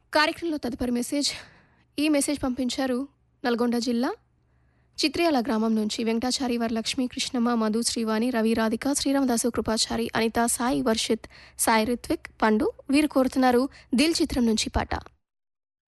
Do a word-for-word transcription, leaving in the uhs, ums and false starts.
కార్యక్రమంలో తదుపరి మెసేజ్ ఈ మెసేజ్ పంపించారు నల్గొండ జిల్లా చిత్రియాల గ్రామం నుంచి వెంకటాచారి వరలక్ష్మి కృష్ణమ్మ మధు శ్రీవాణి రవి రాధిక శ్రీరామదాసు కృపాచారి అనిత సాయి వర్షిత్ సాయి రిత్విక్ పండు వీరు కోరుతున్నారు దిల్ చిత్రం నుంచి పాట.